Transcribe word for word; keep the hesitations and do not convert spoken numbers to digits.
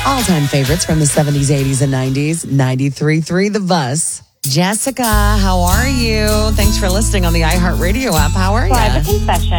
All-time favorites from the seventies, eighties, and nineties. ninety-three point three The Bus. Jessica, how are you? Thanks for listening on the iHeartRadio app. How are you? So I have a confession.